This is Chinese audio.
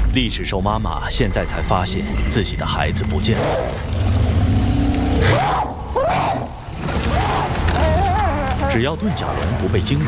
历史兽妈妈现在才发现自己的孩子不见了。只要钝角人不被惊扰，